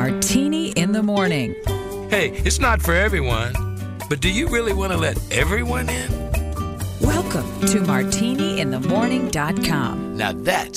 Martini in the Morning. Hey, it's not for everyone, but do you really want to let everyone in? Welcome to MartiniInTheMorning.com. Now that's